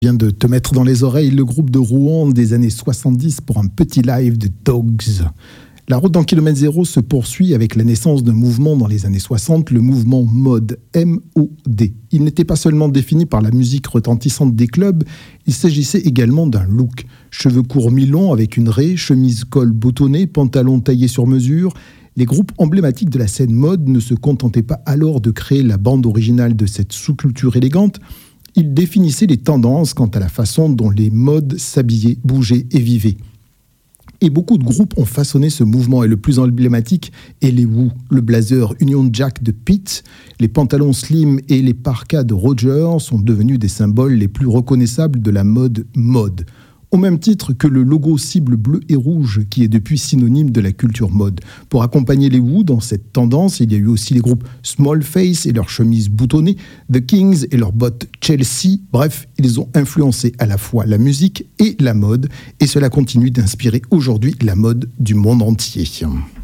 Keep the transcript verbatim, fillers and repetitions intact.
Vient de te mettre dans les oreilles le groupe de Rouen des années soixante-dix pour un petit live de Dogs. La route dans Kilomètre Zéro se poursuit avec la naissance d'un mouvement dans les années soixante, le mouvement Mode, M O D. Il n'était pas seulement défini par la musique retentissante des clubs, il s'agissait également d'un look. Cheveux courts mi-longs avec une raie, chemise col boutonnée, pantalon taillé sur mesure. Les groupes emblématiques de la scène mode ne se contentaient pas alors de créer la bande originale de cette sous-culture élégante. Il définissait les tendances quant à la façon dont les modes s'habillaient, bougeaient et vivaient. Et beaucoup de groupes ont façonné ce mouvement, et le plus emblématique est les Who, le blazer Union Jack de Pete, les pantalons slim et les parkas de Roger sont devenus des symboles les plus reconnaissables de la mode mode. Au même titre que le logo cible bleu et rouge qui est depuis synonyme de la culture mode. Pour accompagner les Who dans cette tendance, il y a eu aussi les groupes Small Face et leurs chemises boutonnées, The Kings et leurs bottes Chelsea. Bref, ils ont influencé à la fois la musique et la mode et cela continue d'inspirer aujourd'hui la mode du monde entier.